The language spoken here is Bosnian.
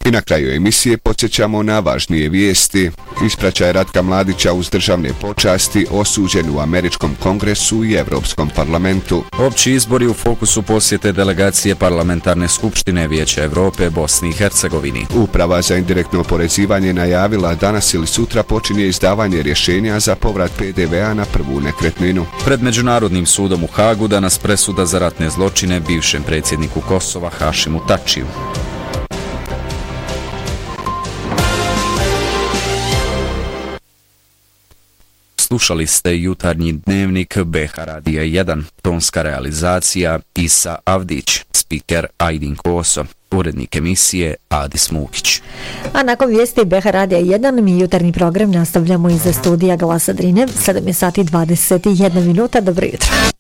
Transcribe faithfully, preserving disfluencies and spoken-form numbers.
I na kraju emisije podsjećamo na važnije vijesti. Ispraćaj Ratka Mladića uz državne počasti osuđen u Američkom kongresu i Europskom parlamentu. Opći izbori u fokusu posjete delegacije Parlamentarne skupštine Vijeća Europe Bosni i Hercegovini. Uprava za indirektno oporezivanje najavila danas ili sutra počinje izdavanje rješenja za povrat P D V-a na prvu nekretninu. Pred Međunarodnim sudom u Hagu danas presuda za ratne zločine bivšem predsjedniku Kosova Hašimu Tačiju. Slušali ste jutarnji dnevnik B H Radija jedan, tonska realizacija Isa Avdić, spiker Ajdin Koso, urednik emisije Adis Mukić. A nakon vijesti B H Radija jedan mi jutarnji program nastavljamo iz studija Glasa Drine, sedam sati dvadeset jedna minuta, dobro jutro.